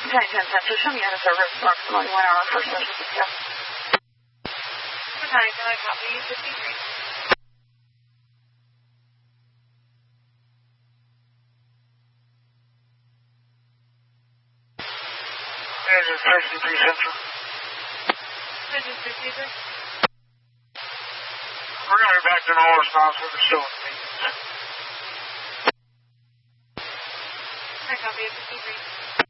10 Central, show me out of service, approximately 1 hour for social discuss. Good night, can I copy you 53? Engine 63 Central. Engine 63? We're going to be back to normal response with the show.